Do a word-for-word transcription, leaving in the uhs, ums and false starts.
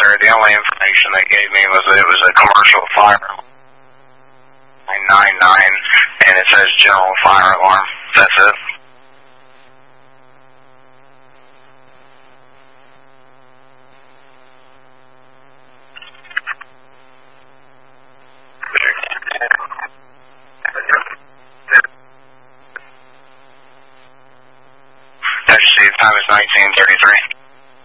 there. The only information they gave me was that it was a commercial fire alarm. nine nine nine, and it says general fire alarm. That's it.